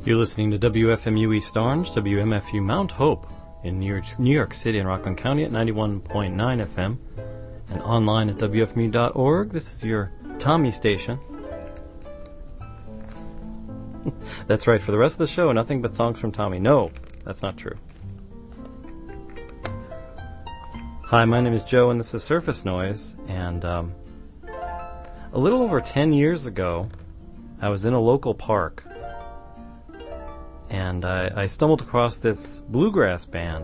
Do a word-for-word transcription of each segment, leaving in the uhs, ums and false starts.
You're listening to W F M U East Orange, W M F U Mount Hope in New York, New York City and Rockland County at ninety-one point nine F M and online at W F M U dot org. This is your Tommy station. That's right, for the rest of the show, nothing but songs from Tommy. No, that's not true. Hi, my name is Joe and this is Surface Noise, and um, a little over ten years ago, I was in a local park and I, I stumbled across this bluegrass band,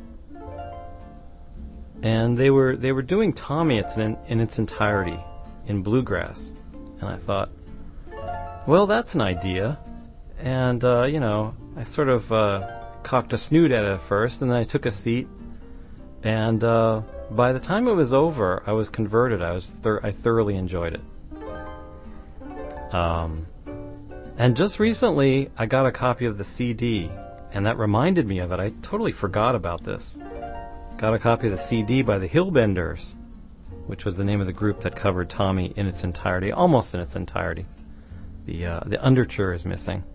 and they were they were doing Tommy in, in its entirety in bluegrass, and I thought, well, that's an idea, and uh, you know, I sort of uh, cocked a snoot at it first, and then I took a seat, and uh, by the time it was over, I was converted. I was thir- I thoroughly enjoyed it. Um. And just recently, I got a copy of the C D, and that reminded me of it. I totally forgot about this. Got a copy of the C D by the Hillbenders, which was the name of the group that covered Tommy in its entirety, almost in its entirety. The uh, the underture is missing.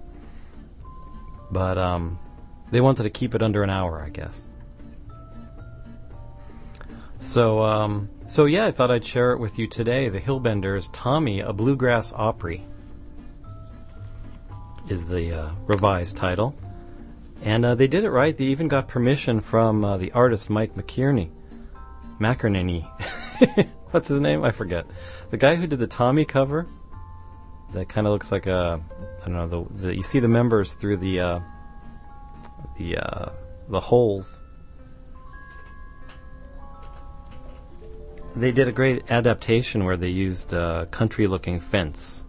But um, they wanted to keep it under an hour, I guess. So, um, so yeah, I thought I'd share it with you today. The Hillbenders, Tommy, a Bluegrass Opry, is the uh, revised title. And uh, they did it right. They even got permission from uh, the artist Mike McInerney. McInerney. What's his name? I forget. The guy who did the Tommy cover. That kind of looks like a, I don't know, the, the you see the members through the uh, the uh, the holes. They did a great adaptation where they used a country-looking fence